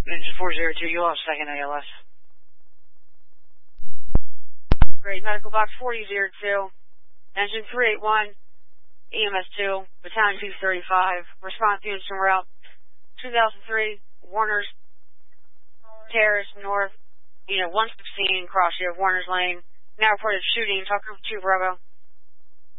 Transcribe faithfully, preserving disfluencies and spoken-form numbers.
Engine four zero two, you lost second A L S. Great, medical box forty zero two, engine three eight one, E M S two, battalion two thirty-five, response units en route, two thousand three, Warner's Terrace North, unit one sixteen, cross here, Warner's Lane, now reported shooting, Tucker two Bravo.